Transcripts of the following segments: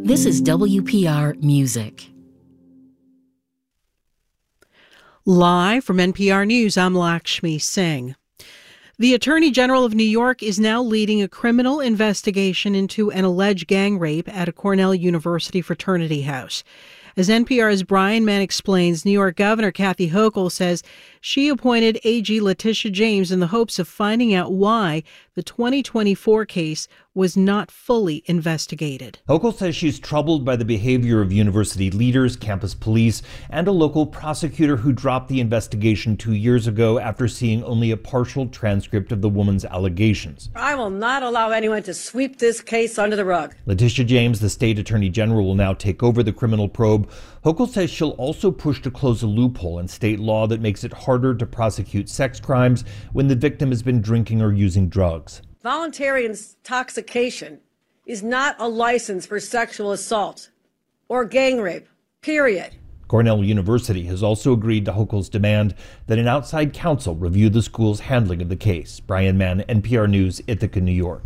This is WPR Music. Live from NPR News, I'm Lakshmi Singh. The Attorney General of New York is now leading a criminal investigation into an alleged gang rape at a Cornell University fraternity house. As NPR's Brian Mann explains, New York Governor Kathy Hochul says she appointed AG Letitia James in the hopes of finding out why the 2024 case was not fully investigated. Hochul says she's troubled by the behavior of university leaders, campus police, and a local prosecutor who dropped the investigation 2 years ago after seeing only a partial transcript of the woman's allegations. I will not allow anyone to sweep this case under the rug. Letitia James, the state attorney general, will now take over the criminal probe. Hochul says she'll also push to close a loophole in state law that makes it harder to prosecute sex crimes when the victim has been drinking or using drugs. Voluntary intoxication is not a license for sexual assault or gang rape, period. Cornell University has also agreed to Hochul's demand that an outside counsel review the school's handling of the case. Brian Mann, NPR News, Ithaca, New York.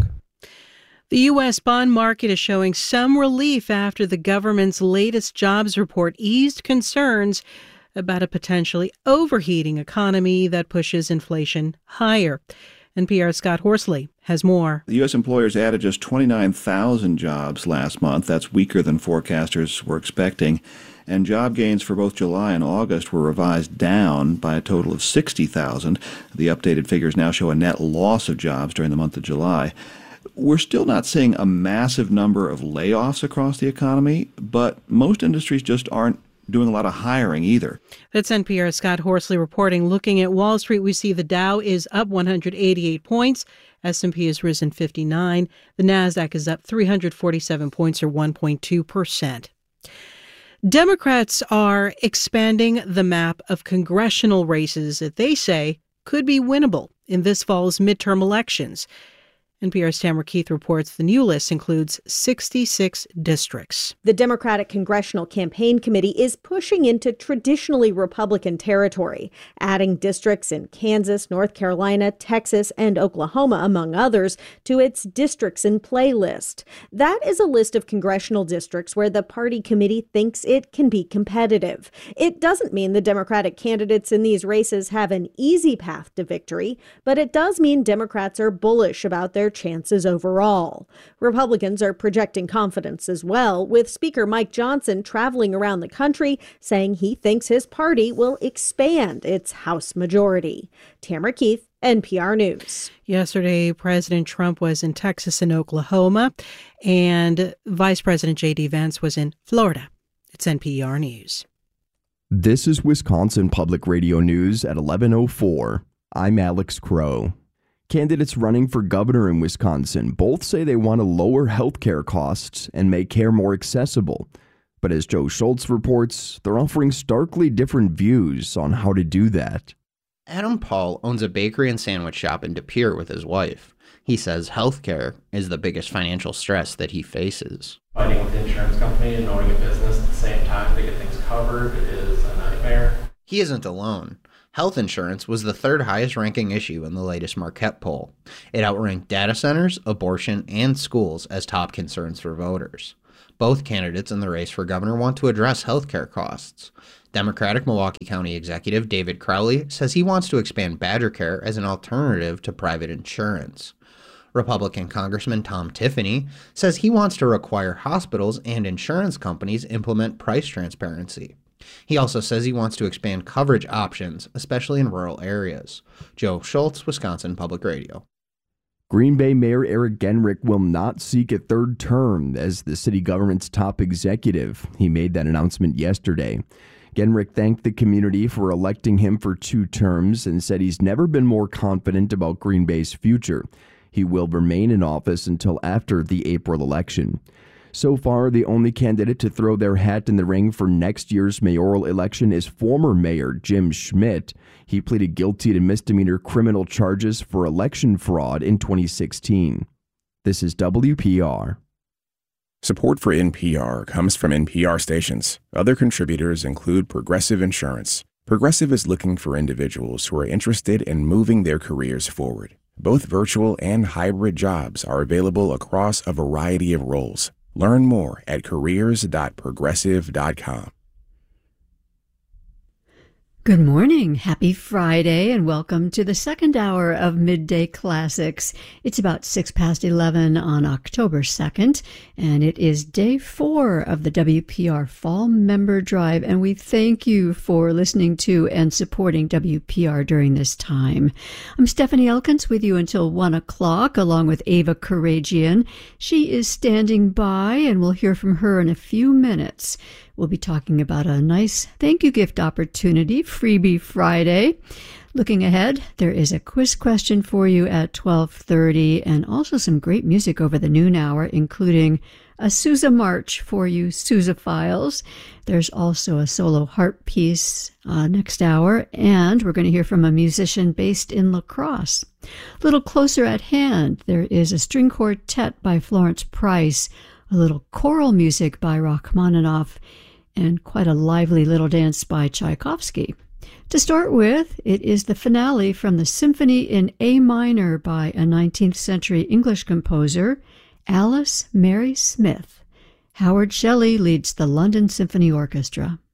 The U.S. bond market is showing some relief after the government's latest jobs report eased concerns about a potentially overheating economy that pushes inflation higher. NPR's Scott Horsley has more. The U.S. employers added just 29,000 jobs last month. That's weaker than forecasters were expecting. And job gains for both July and August were revised down by a total of 60,000. The updated figures now show a net loss of jobs during the month of July. We're still not seeing a massive number of layoffs across the economy, but most industries just aren't doing a lot of hiring either. That's NPR's Scott Horsley reporting. Looking at Wall Street, we see the Dow is up 188 points. S&P has risen 59. The Nasdaq is up 347 points, or 1.2%. Democrats are expanding the map of congressional races that they say could be winnable in this fall's midterm elections. NPR's Tamara Keith reports the new list includes 66 districts. The Democratic Congressional Campaign Committee is pushing into traditionally Republican territory, adding districts in Kansas, North Carolina, Texas, and Oklahoma, among others, to its Districts in Play list. That is a list of congressional districts where the party committee thinks it can be competitive. It doesn't mean the Democratic candidates in these races have an easy path to victory, but it does mean Democrats are bullish about their chances overall. Republicans are projecting confidence as well, with Speaker Mike Johnson traveling around the country saying he thinks his party will expand its House majority. Tamara Keith, NPR News. Yesterday, President Trump was in Texas and Oklahoma, and Vice President J.D. Vance was in Florida. It's NPR News. This is Wisconsin Public Radio News at 11:04. I'm Alex Crow. Candidates running for governor in Wisconsin both say they want to lower health care costs and make care more accessible. But as Joe Schultz reports, they're offering starkly different views on how to do that. Adam Paul owns a bakery and sandwich shop in De Pere with his wife. He says health care is the biggest financial stress that he faces. Fighting with the insurance company and owning a business at the same time to get things covered is a nightmare. He isn't alone. Health insurance was the third highest ranking issue in the latest Marquette poll. It outranked data centers, abortion, and schools as top concerns for voters. Both candidates in the race for governor want to address health care costs. Democratic Milwaukee County Executive David Crowley says he wants to expand Badger Care as an alternative to private insurance. Republican Congressman Tom Tiffany says he wants to require hospitals and insurance companies implement price transparency. He also says he wants to expand coverage options, especially in rural areas. Joe Schultz, Wisconsin Public Radio. Green Bay Mayor Eric Genrich will not seek a third term as the city government's top executive. He made that announcement yesterday. Genrich thanked the community for electing him for 2 terms and said he's never been more confident about Green Bay's future. He will remain in office until after the April election. So far, the only candidate to throw their hat in the ring for next year's mayoral election is former Mayor Jim Schmidt. He pleaded guilty to misdemeanor criminal charges for election fraud in 2016. This is WPR. Support for NPR comes from NPR stations. Other contributors include Progressive Insurance. Progressive is looking for individuals who are interested in moving their careers forward. Both virtual and hybrid jobs are available across a variety of roles. Learn more at careers.progressive.com. Good morning. Happy Friday, and welcome to the second hour of Midday Classics. It's about 11 on October 2nd, and it is day 4 of the WPR Fall Member Drive, and we thank you for listening to and supporting WPR during this time. I'm Stephanie Elkins with you until 1 o'clock, along with Ava Karagian. She is standing by, and we'll hear from her in a few minutes. We'll be talking about a nice thank you gift opportunity, Freebie Friday. Looking ahead, there is a quiz question for you at 12:30 and also some great music over the noon hour, including a Sousa March for you Sousaphiles. There's also a solo harp piece next hour, and we're going to hear from a musician based in La Crosse. A little closer at hand, there is a string quartet by Florence Price, a little choral music by Rachmaninoff, and quite a lively little dance by Tchaikovsky. To start with, it is the finale from the Symphony in A minor by a 19th century English composer, Alice Mary Smith. Howard Shelley leads the London Symphony Orchestra.